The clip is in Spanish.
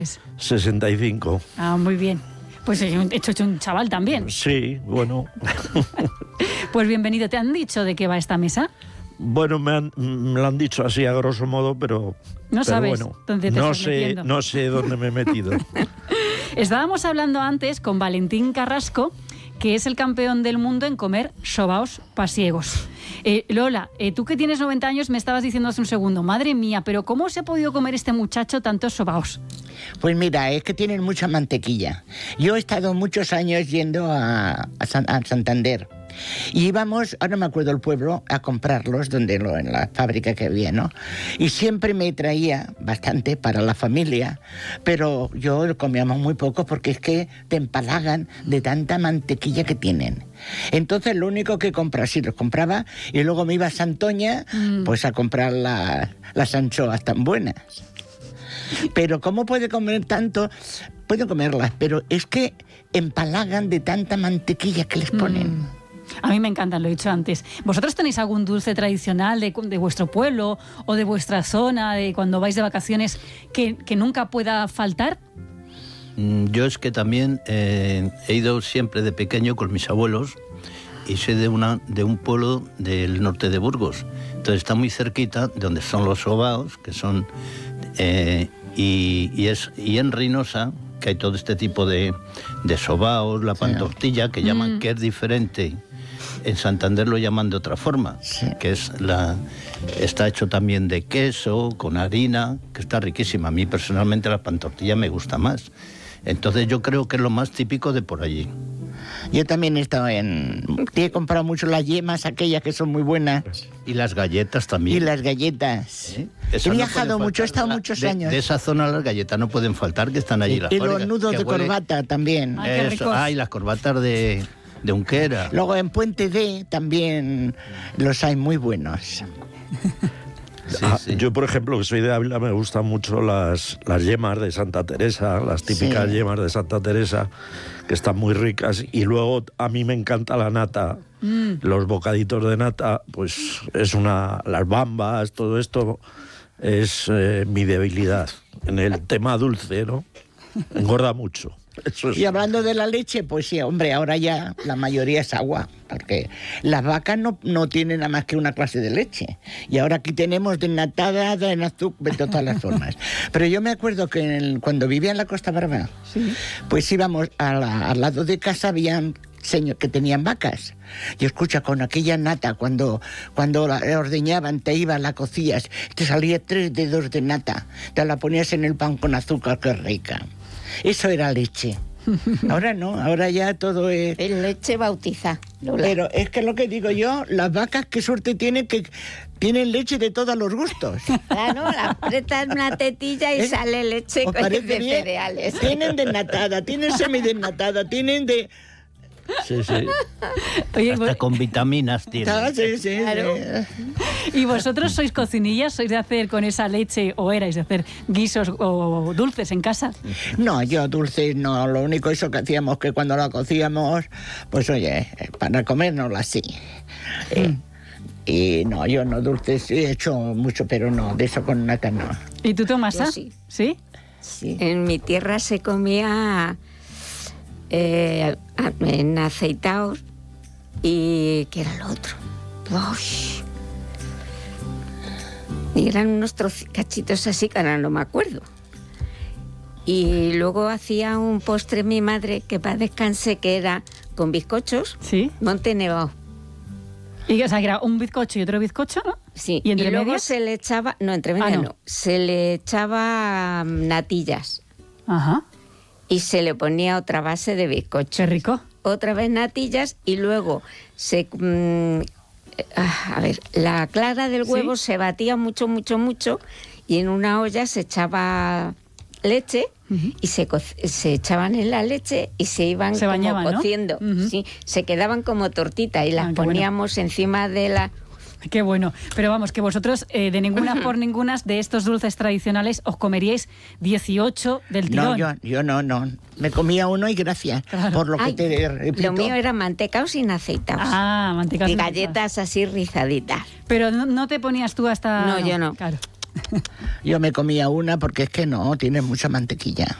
65. Ah, muy bien. Pues he hecho un chaval también. Sí, bueno. Pues bienvenido. ¿Te han dicho de qué va esta mesa? Bueno, me lo han dicho así a grosso modo, pero no sabes bueno, dónde te estás metiendo. No sé dónde me he metido. Estábamos hablando antes con Valentín Carrasco, que es el campeón del mundo en comer sobaos pasiegos. Lola, tú que tienes 90 años me estabas diciendo hace un segundo, madre mía, pero ¿cómo se ha podido comer este muchacho tantos sobaos? Pues mira, es que tienen mucha mantequilla. Yo he estado muchos años yendo a Santander. Y íbamos, ahora me acuerdo el pueblo, a comprarlos en la fábrica que había, ¿no? Y siempre me traía bastante para la familia, pero yo comíamos muy poco porque es que te empalagan de tanta mantequilla que tienen. Entonces lo único que compraba, sí, los compraba y luego me iba a Santoña pues a comprar las anchoas tan buenas. Pero ¿cómo puede comer tanto? Puedo comerlas, pero es que empalagan de tanta mantequilla que les ponen. A mí me encantan, lo he dicho antes. ¿Vosotros tenéis algún dulce tradicional de vuestro pueblo o de vuestra zona, de cuando vais de vacaciones, que nunca pueda faltar? Yo es que también he ido siempre de pequeño con mis abuelos y soy de un pueblo del norte de Burgos. Entonces está muy cerquita de donde son los sobaos, que son... y en Reynosa, que hay todo este tipo de sobaos, la pantortilla, que llaman que es diferente. En Santander lo llaman de otra forma, que está hecho también de queso, con harina, que está riquísima. A mí personalmente la pantortilla me gusta más. Entonces yo creo que es lo más típico de por allí. Yo también he estado he comprado mucho las yemas, aquellas que son muy buenas. Y las galletas también. Y las galletas. He viajado mucho, he estado muchos años. De esa zona las galletas no pueden faltar, que están allí. Y los nudos de corbata también. Y las corbatas de Unquera. Luego en Puente D también los hay muy buenos. Sí. Yo, por ejemplo, que soy de Ávila, me gustan mucho las yemas de Santa Teresa, las típicas yemas de Santa Teresa, que están muy ricas. Y luego a mí me encanta la nata, los bocaditos de nata, pues las bambas, todo esto es mi debilidad en el tema dulce, ¿no? Engorda mucho. Y hablando de la leche, pues sí, hombre, ahora ya la mayoría es agua, porque las vacas no tienen nada más que una clase de leche. Y ahora aquí tenemos desnatada, en azúcar, de todas las formas. Pero yo me acuerdo que cuando vivía en la Costa Brava, pues íbamos al lado de casa, habían señores que tenían vacas. Y escucha, con aquella nata, cuando la ordeñaban, te ibas, la cocías, te salía 3 dedos de nata, te la ponías en el pan con azúcar, qué rica. Eso era leche. Ahora no, ahora ya todo es... Es leche bautizada, Lola. Pero es que lo que digo yo, las vacas qué suerte tienen, que tienen leche de todos los gustos. Claro, la apretas una tetilla y sale leche de cereales. Tienen desnatada, tienen semidesnatada, tienen de... Sí. Oye, hasta con vitaminas tiene. Sí, claro. ¿Y vosotros sois cocinillas? ¿Sois de hacer con esa leche, o erais de hacer guisos o dulces en casa? No, yo dulces no. Lo único eso que hacíamos, que cuando la cocíamos, pues oye, para comérnosla así. Y no, yo no dulces, he hecho mucho, pero no, de eso con nata no. ¿Y tú, Tomasa? Yo sí. ¿Sí? Sí. En mi tierra se comía... en aceitaos y ¿qué era lo otro? ¡Uy! Y eran unos cachitos así que ahora no me acuerdo. Y luego hacía un postre mi madre, que para descanse, que era con bizcochos, Monte Nevado. Y o sea, que era un bizcocho y otro bizcocho, ¿no? Sí, y luego medias? Se le echaba, no, entre medias no, se le echaba natillas. Ajá. Y se le ponía otra base de bizcocho. Qué rico. Otra vez natillas y luego la clara del huevo se batía mucho y en una olla se echaba leche y se echaban en la leche y se iban como cociendo. ¿No? Sí, se quedaban como tortitas y las poníamos encima de la... Qué bueno. Pero vamos, que vosotros de ninguna por ninguna de estos dulces tradicionales os comeríais 18 del tirón. No, yo no. Me comía uno y gracias. Claro. Por lo que te repito. Lo mío era mantecao sin aceitaos. Ah, mantecao sin galletas así rizaditas. Pero no te ponías tú hasta... No, yo no. Claro. Yo me comía una porque es que no, tiene mucha mantequilla.